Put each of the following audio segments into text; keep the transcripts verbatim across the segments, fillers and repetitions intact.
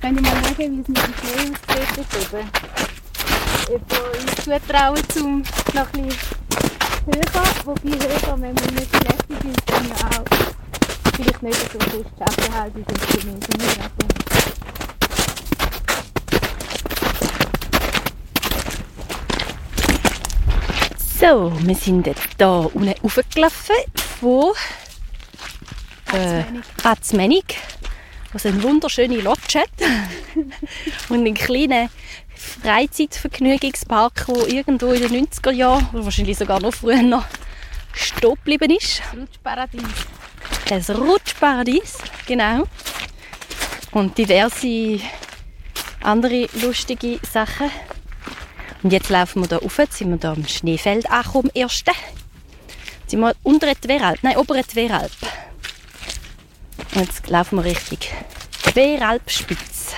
Kann ich mal schauen, wie es mit dem Schnee aussieht oben. Ob wir uns zutrauen, um noch ein bisschen höher, wobei höher, wenn wir nicht schlecht sind, dann auch vielleicht nicht so fest schaffen, halbe Zentimeter mehr. So, wir sind jetzt hier unten raufgelaufen von äh, Atzmenig, was eine wunderschöne Lodge hat und einen kleinen Freizeitvergnügungspark, der irgendwo in den neunziger Jahren oder wahrscheinlich sogar noch früher noch stehen geblieben ist. Das Rutschparadies. Das Rutschparadies, genau. Und diverse andere lustige Sachen. Und jetzt laufen wir hier rauf, jetzt sind wir hier am Schneefeld angekommen, am ersten. Jetzt sind wir unter der Tveralp, nein, ober der Tveralp. Und jetzt laufen wir Richtung Tveralpspitze.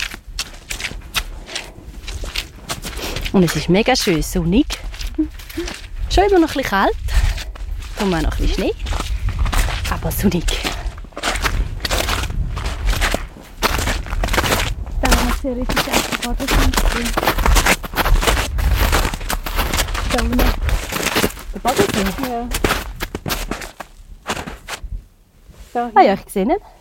Und es ist mega schön sonnig. Schon immer noch ein bisschen kalt. Darum auch noch ein bisschen Schnee. Aber sonnig. Da haben wir sehr richtig auf den Boden. Da unten. Der Bodensee? Ja. Da Ah ja, ich sehe ihn.